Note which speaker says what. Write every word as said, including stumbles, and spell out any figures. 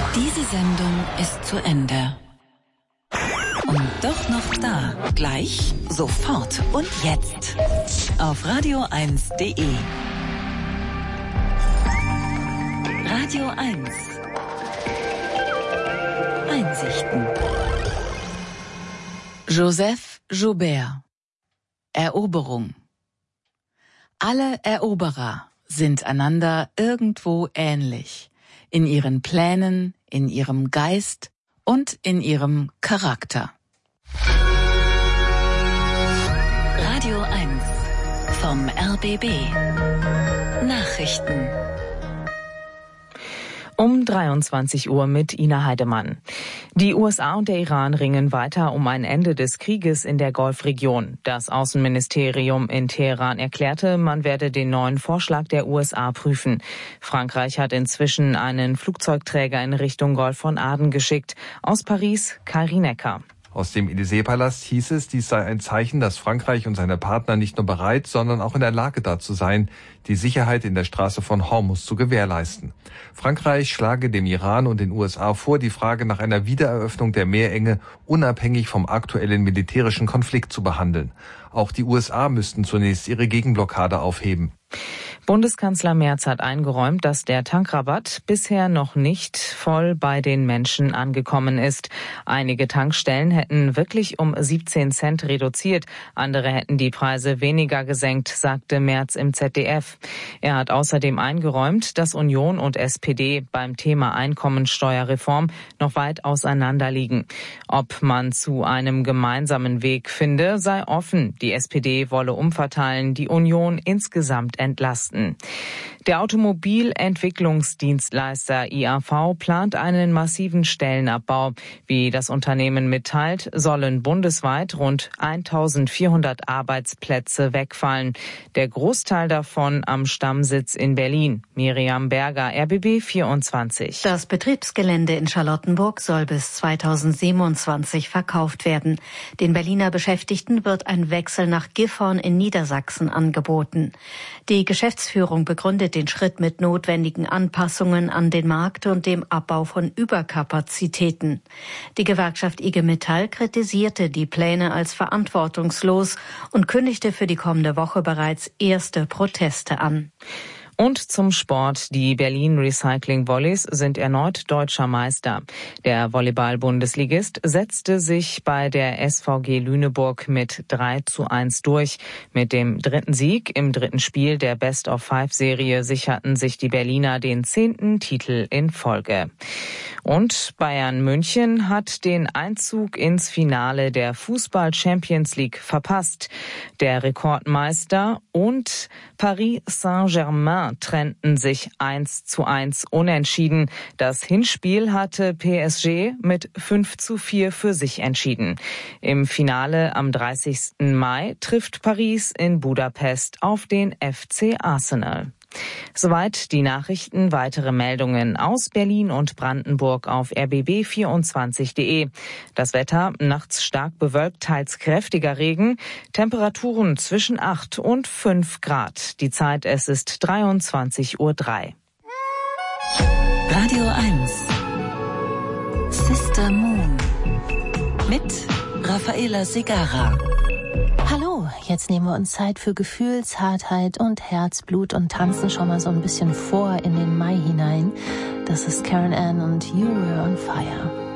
Speaker 1: Diese Sendung ist zu Ende. Und doch noch da. Gleich, sofort und jetzt. Auf radio eins punkt de. Radio eins. Einsichten. Joseph Joubert. Eroberung. Alle Eroberer sind einander irgendwo ähnlich. In ihren Plänen, in ihrem Geist und in ihrem Charakter. Radio eins vom R B B. Nachrichten.
Speaker 2: Um dreiundzwanzig Uhr mit Ina Heidemann. Die U S A und der Iran ringen weiter um ein Ende des Krieges in der Golfregion. Das Außenministerium in Teheran erklärte, man werde den neuen Vorschlag der U S A prüfen. Frankreich hat inzwischen einen Flugzeugträger in Richtung Golf von Aden geschickt. Aus Paris, Karin Ecker.
Speaker 3: Aus dem Élysée-Palast hieß es, dies sei ein Zeichen, dass Frankreich und seine Partner nicht nur bereit, sondern auch in der Lage dazu seien, die Sicherheit in der Straße von Hormuz zu gewährleisten. Frankreich schlage dem Iran und den U S A vor, die Frage nach einer Wiedereröffnung der Meerenge unabhängig vom aktuellen militärischen Konflikt zu behandeln. Auch die U S A müssten zunächst ihre Gegenblockade aufheben.
Speaker 2: Bundeskanzler Merz hat eingeräumt, dass der Tankrabatt bisher noch nicht voll bei den Menschen angekommen ist. Einige Tankstellen hätten wirklich um siebzehn Cent reduziert, andere hätten die Preise weniger gesenkt, sagte Merz im Z D F. Er hat außerdem eingeräumt, dass Union und S P D beim Thema Einkommensteuerreform noch weit auseinander liegen. Ob man zu einem gemeinsamen Weg finde, sei offen. Die S P D wolle umverteilen, die Union insgesamt entlasten. Der Automobilentwicklungsdienstleister I A V plant einen massiven Stellenabbau. Wie das Unternehmen mitteilt, sollen bundesweit rund eintausendvierhundert Arbeitsplätze wegfallen. Der Großteil davon am Stammsitz in Berlin. Miriam Berger, R B B vierundzwanzig.
Speaker 4: Das Betriebsgelände in Charlottenburg soll bis zweitausendsiebenundzwanzig verkauft werden. Den Berliner Beschäftigten wird ein Wechsel nach Gifhorn in Niedersachsen angeboten. Die Geschäftsführung begründet den Schritt mit notwendigen Anpassungen an den Markt und dem Abbau von Überkapazitäten. Die Gewerkschaft I G Metall kritisierte die Pläne als verantwortungslos und kündigte für die kommende Woche bereits erste Proteste an.
Speaker 2: Und zum Sport. Die Berlin Recycling Volleys sind erneut deutscher Meister. Der Volleyball-Bundesligist setzte sich bei der S V G Lüneburg mit drei zu eins durch. Mit dem dritten Sieg im dritten Spiel der Best-of-Five-Serie sicherten sich die Berliner den zehnten Titel in Folge. Und Bayern München hat den Einzug ins Finale der Fußball-Champions League verpasst. Der Rekordmeister und Paris Saint-Germain trennten sich eins zu eins unentschieden. Das Hinspiel hatte P S G mit fünf zu vier für sich entschieden. Im Finale am dreißigsten Mai trifft Paris in Budapest auf den F C Arsenal. Soweit die Nachrichten. Weitere Meldungen aus Berlin und Brandenburg auf r b b vierundzwanzig punkt de. Das Wetter nachts stark bewölkt, teils kräftiger Regen. Temperaturen zwischen acht und fünf Grad. Die Zeit, es ist dreiundzwanzig Uhr drei.
Speaker 1: Radio eins. Sister Moon. Mit Raffaella Segarra.
Speaker 5: Hallo, jetzt nehmen wir uns Zeit für Gefühl, Zartheit und Herzblut und tanzen schon mal so ein bisschen vor in den Mai hinein. Das ist Karen Ann und You Were on Fire.